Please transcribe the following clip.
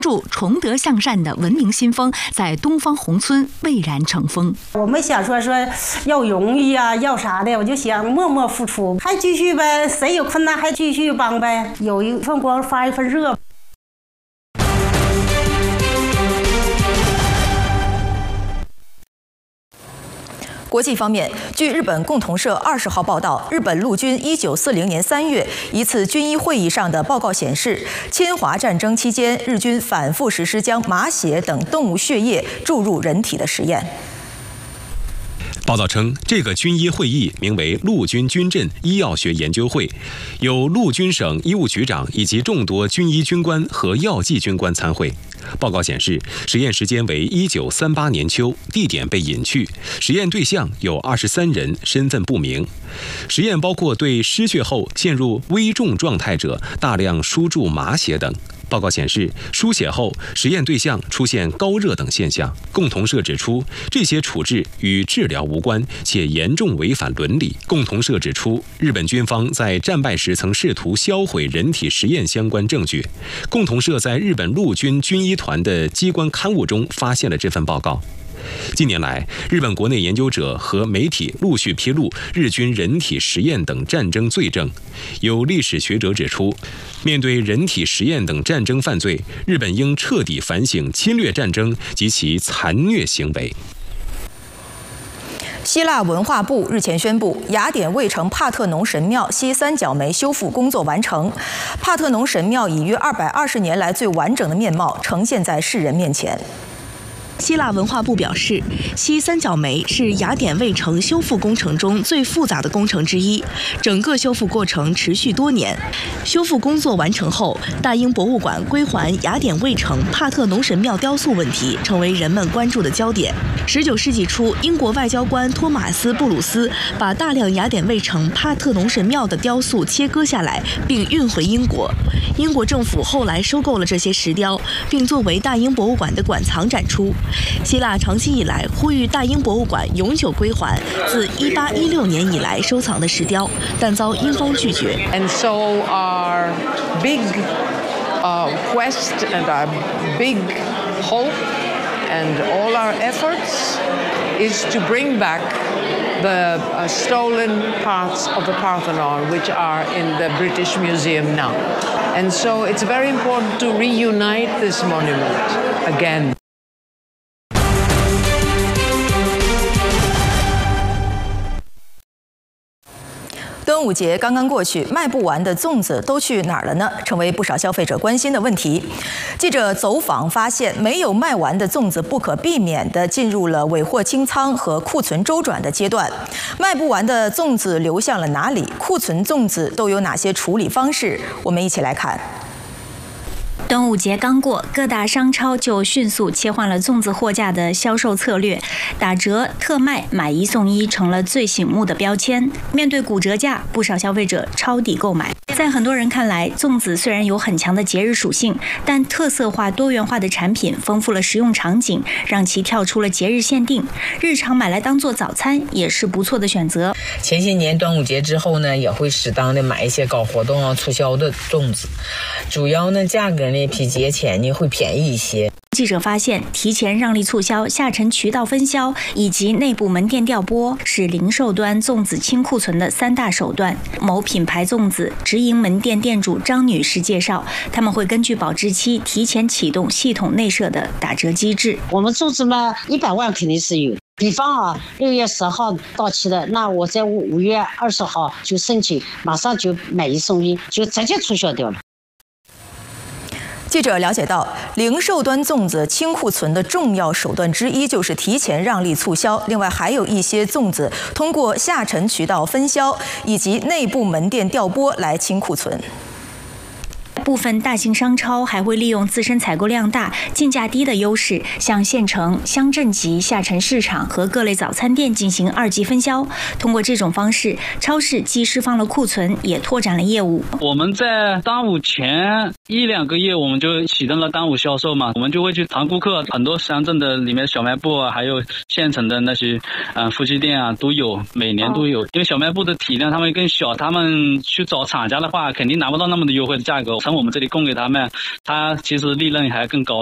助崇德向善的文明新风在东方红村蔚然成风。 我们想说要荣誉啊，要啥的，我就想默默付出，还继续呗，谁有困难还继续帮呗，有一份光发一份热。 国际方面，据日本共同社20号报道，日本陆军1940年3月一次军医会议上的报告显示，侵华战争期间，日军反复实施将马血等动物血液注入人体的实验。 报道称，这个军医会议名为陆军军政医药学研究会，有陆军省医务局长以及众多军医军官和药剂军官参会。报告显示，实验时间为1938年秋，地点被隐去，实验对象有23人，身份不明。实验包括对失血后陷入危重状态者大量输注马血等。报告显示，输血后实验对象出现高热等现象。共同社指出，这些处置与治疗无关，且严重违反伦理。共同社指出，日本军方在战败时曾试图销毁人体实验相关证据。共同社在日本陆军军医团的机关刊物中发现了这份报告。近年来，日本国内研究者和媒体陆续披露日军人体实验等战争罪证。有历史学者指出，面对人体实验等战争犯罪，日本应彻底反省侵略战争及其残虐行为。 希腊文化部日前宣布，雅典卫城帕特农神庙西三角梅修复工作完成，帕特农神庙以约220年来最完整的面貌呈现在世人面前。 希腊文化部表示，西三角梅是雅典卫城修复工程中最复杂的工程之一，整个修复过程持续多年。修复工作完成后，大英博物馆归还雅典卫城帕特农神庙雕塑问题成为人们关注的焦点。19世纪初，英国外交官托马斯·布鲁斯把大量雅典卫城帕特农神庙的雕塑切割下来，并运回英国。英国政府后来收购了这些石雕，并作为大英博物馆的馆藏展出。希腊长期以来呼吁大英博物馆永久归还自1816年以来收藏的石雕，但遭英方拒绝。 And so our big quest and our big hope and all our efforts is to bring back the stolen parts of the Parthenon, which are in the British Museum now. And so it's very important to reunite this monument again. 端午节刚刚过去，卖不完的粽子都去哪儿了呢？成为不少消费者关心的问题。记者走访发现，没有卖完的粽子不可避免地进入了尾货清仓和库存周转的阶段。卖不完的粽子流向了哪里？库存粽子都有哪些处理方式？我们一起来看。 端午节刚过，各大商超就迅速切换了粽子货架的销售策略，打折、特卖、买一送一成了最醒目的标签。面对骨折价，不少消费者抄底购买。在很多人看来，粽子虽然有很强的节日属性，但特色化、多元化的产品丰富了食用场景，让其跳出了节日限定。日常买来当做早餐也是不错的选择。 前些年端午节之后呢，也会适当的买一些搞活动促销的粽子，主要呢价格呢比节前呢会便宜一些。 记者发现，提前让利促销、下沉渠道分销以及内部门店调拨是零售端粽子清库存的3大手段。某品牌粽子直营门店店主张女士介绍，他们会根据保质期提前启动系统内设的打折机制。 我们粽子嘛，100万肯定是有。比方6月10号到期的，那我在5月20号就申请，马上就买一送一，就直接促销掉了。 记者了解到，零售端粽子清库存的重要手段之一就是提前让利促销，另外还有一些粽子通过下沉渠道分销以及内部门店调拨来清库存。 部分大型商超还会利用自身采购量大、进价低的优势，向县城、乡镇级下沉市场和各类早餐店进行2级分销。通过这种方式，超市既释放了库存，也拓展了业务。 我们在端午前 1-2个月我们就启动了端午销售嘛，我们就会去谈顾客，很多乡镇的里面小卖部啊，还有县城的那些夫妻店啊都有，每年都有。因为小卖部的体量他们更小，他们去找厂家的话肯定拿不到那么的优惠的价格，从我们这里供给他们，他其实利润还更高。